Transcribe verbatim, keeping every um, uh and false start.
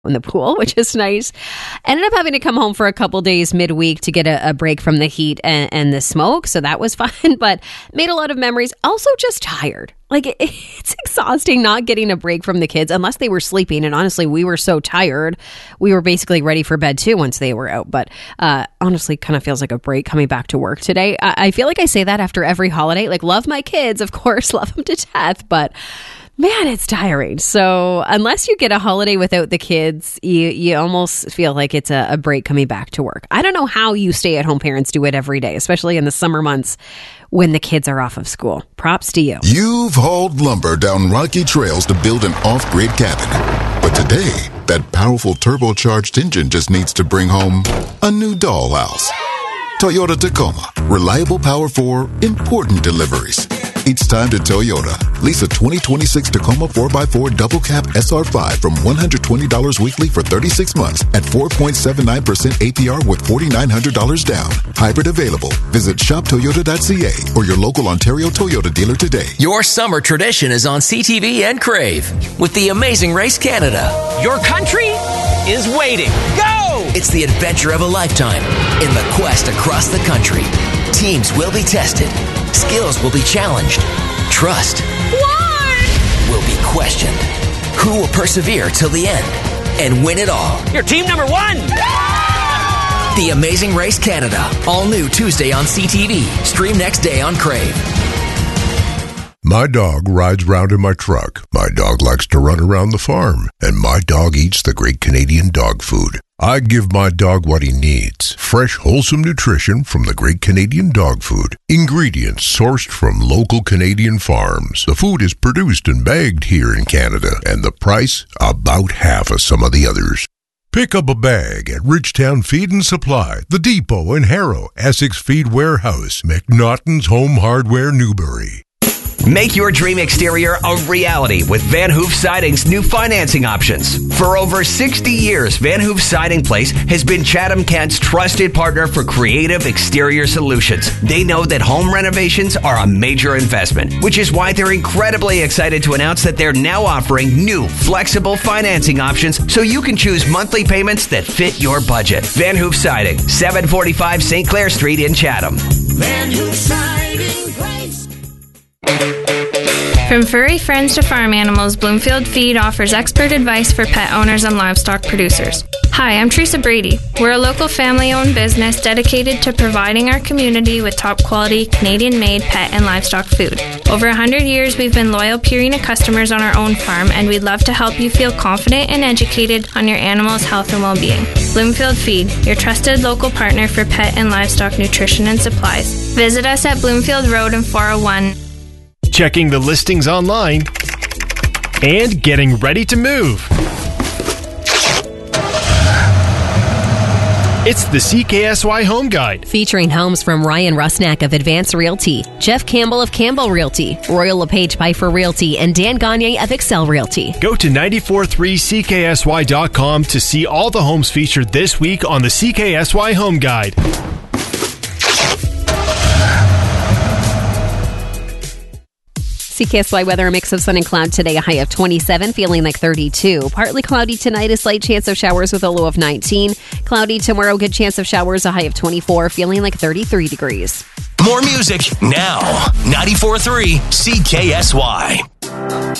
in the pool, which is nice. Ended up having to come home for a couple days midweek to get a, a break from the heat and, and the smoke. So that was fun, but made a lot of memories. Also just tired. Like it, it's exhausting not getting a break from the kids unless they were sleeping. And honestly, we were so tired. We were basically ready for bed too once they were out. But uh, honestly, kind of feels like a break coming back to work today. I, I feel like I say that after every holiday. Like love my kids, of course, love them to death, but man, it's tiring. So unless you get a holiday without the kids, you, you almost feel like it's a, a break coming back to work. I don't know how you stay-at-home parents do it every day, especially in the summer months when the kids are off of school. Props to you. You've hauled lumber down rocky trails to build an off-grid cabin. But today, that powerful turbocharged engine just needs to bring home a new dollhouse. Toyota Tacoma. Reliable power for important deliveries. It's time to Toyota. Lease a twenty twenty-six Tacoma four by four Double Cab S R five from one hundred twenty dollars weekly for thirty-six months at four point seven nine percent A P R with four thousand nine hundred dollars down. Hybrid available. Visit shop toyota dot c a or your local Ontario Toyota dealer today. Your summer tradition is on C T V and Crave with the Amazing Race Canada. Your country is waiting. Go! It's the adventure of a lifetime in the quest across the country. Teams will be tested. Skills will be challenged. Trust What? will be questioned. Who will persevere till the end and win it all? You're team number one! The Amazing Race Canada. All new Tuesday on C T V. Stream next day on Crave. My dog rides round in my truck. My dog likes to run around the farm. And my dog eats the great Canadian dog food. I give my dog what he needs. Fresh, wholesome nutrition from the great Canadian dog food. Ingredients sourced from local Canadian farms. The food is produced and bagged here in Canada. And the price, about half of some of the others. Pick up a bag at Ridgetown Feed and Supply, The Depot in Harrow, Essex Feed Warehouse, McNaughton's Home Hardware, Newbury. Make your dream exterior a reality with Van Hoof Siding's new financing options. For over sixty years, Van Hoof Siding Place has been Chatham-Kent's trusted partner for creative exterior solutions. They know that home renovations are a major investment, which is why they're incredibly excited to announce that they're now offering new flexible financing options so you can choose monthly payments that fit your budget. Van Hoof Siding, seven forty-five Saint Clair Street in Chatham. Van Hoof Siding Place. From furry friends to farm animals, Bloomfield Feed offers expert advice for pet owners and livestock producers. Hi, I'm Teresa Brady. We're a local family-owned business dedicated to providing our community with top-quality, Canadian-made pet and livestock food. Over one hundred years, we've been loyal Purina customers on our own farm, and we'd love to help you feel confident and educated on your animal's health and well-being. Bloomfield Feed, your trusted local partner for pet and livestock nutrition and supplies. Visit us at Bloomfield Road in four oh one. Checking the listings online and getting ready to move. It's the C K S Y Home Guide. Featuring homes from Ryan Rusnak of Advance Realty, Jeff Campbell of Campbell Realty, Royal LePage Piper Realty, and Dan Gagne of Excel Realty. Go to nine four three C K S Y dot com to see all the homes featured this week on the C K S Y Home Guide. C K S Y weather, a mix of sun and cloud today, a high of twenty-seven, feeling like thirty-two. Partly cloudy tonight, a slight chance of showers with a low of nineteen. Cloudy tomorrow, good chance of showers, a high of twenty-four, feeling like thirty-three degrees. More music now. ninety-four point three C K S Y.